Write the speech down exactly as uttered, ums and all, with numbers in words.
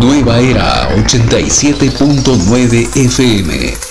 Nueva Era ochenta y siete punto nueve F M.